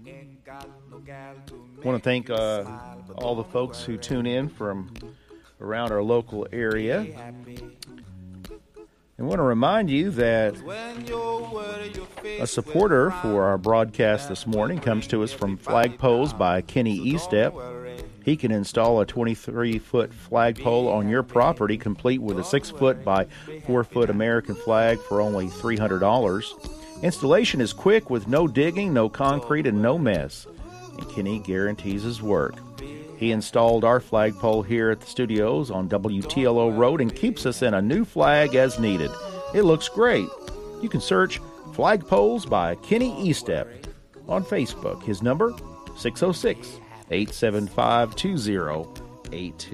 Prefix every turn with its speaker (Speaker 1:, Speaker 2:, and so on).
Speaker 1: I want to thank all the folks who tune in from around our local area. I want to remind you that a supporter for our broadcast this morning comes to us from Flagpoles by Kenny Estep. He can install a 23-foot flagpole on your property, complete with a 6-foot by 4-foot American flag for only $300. Installation is quick with no digging, no concrete, and no mess. And Kenny guarantees his work. He installed our flagpole here at the studios on WTLO Road and keeps us in a new flag as needed. It looks great. You can search Flagpoles by Kenny Estep on Facebook. His number, 606-875-2082.